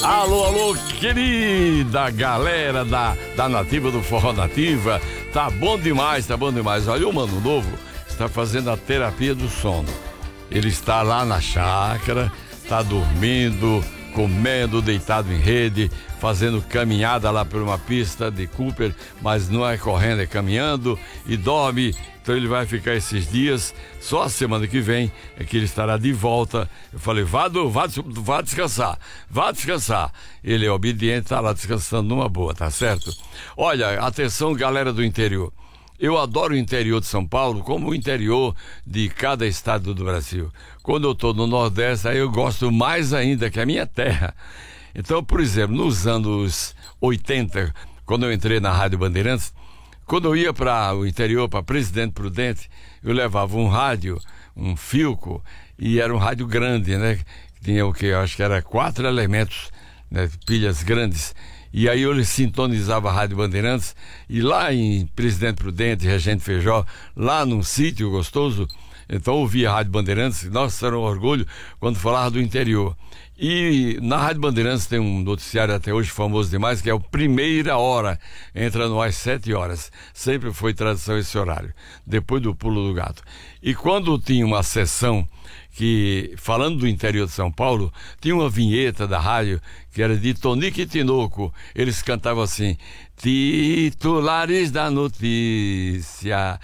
Alô, alô, querida galera da Nativa, do Forró Nativa. Tá bom demais, tá bom demais. Olha, o Mano Novo está fazendo a terapia do sono. Ele está lá na chácara, tá dormindo, comendo, deitado em rede, fazendo caminhada lá por uma pista de Cooper, mas não é correndo, é caminhando e dorme. Então ele vai ficar esses dias, só a semana que vem é que ele estará de volta. Eu falei, vá descansar, vá descansar. Ele é obediente, tá lá descansando numa boa, tá certo? Olha, atenção galera do interior. Eu adoro o interior de São Paulo, como o interior de cada estado do Brasil. Quando eu estou no Nordeste, aí eu gosto mais ainda, que é a minha terra. Então, por exemplo, nos anos 80, quando eu entrei na Rádio Bandeirantes, quando eu ia para o interior, para Presidente Prudente, eu levava um rádio, um Philco, e era um rádio grande, né? Tinha o que? Eu acho que era 4 elementos, né? Pilhas grandes. E aí eu sintonizava a Rádio Bandeirantes, e lá em Presidente Prudente, Regente Feijó, lá num sítio gostoso, então eu ouvia a Rádio Bandeirantes, nossa, era um orgulho quando falava do interior. E na Rádio Bandeirantes tem um noticiário até hoje famoso demais, que é o Primeira Hora, entra no ar às 7 horas. Sempre foi tradição esse horário, depois do Pulo do Gato. E quando tinha uma sessão que, falando do interior de São Paulo, tinha uma vinheta da rádio que era de Tonico e Tinoco. Eles cantavam assim: titulares da notícia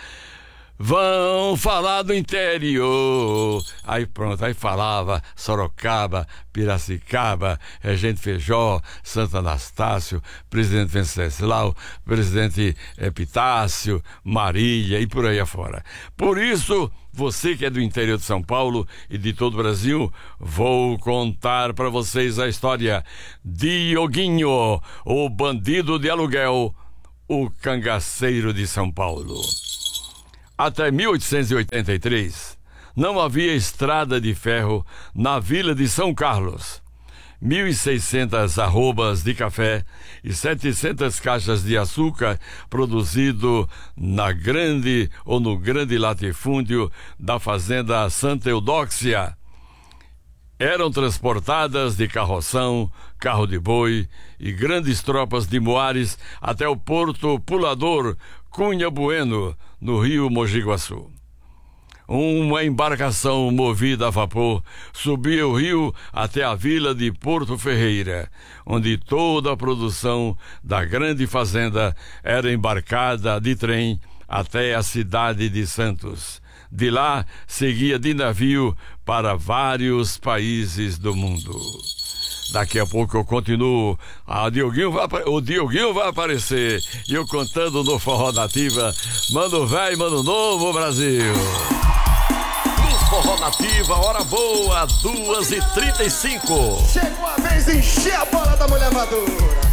vão falar do interior. Aí pronto, aí falava Sorocaba, Piracicaba, Regente Feijó, Santo Anastácio, Presidente Venceslau, Presidente Epitácio, Marília e por aí afora. Por isso, você que é do interior de São Paulo e de todo o Brasil, vou contar para vocês a história de Dioguinho, o bandido de aluguel, o cangaceiro de São Paulo. Até 1883, não havia estrada de ferro na vila de São Carlos. 1.600 arrobas de café e 700 caixas de açúcar produzido na grande ou no grande latifúndio da fazenda Santa Eudóxia eram transportadas de carroção, carro de boi e grandes tropas de moares até o porto Pulador Cunha Bueno, no rio Mogi Guaçu. Uma embarcação movida a vapor subia o rio até a vila de Porto Ferreira, onde toda a produção da grande fazenda era embarcada de trem até a cidade de Santos. De lá, seguia de navio para vários países do mundo. Daqui a pouco eu continuo. O Dioguinho vai aparecer. E eu contando no Forró Nativa. Mano velho, mano novo, Brasil. No Forró Nativa, hora boa, 2h35. Chegou a vez de encher a bola da mulher madura.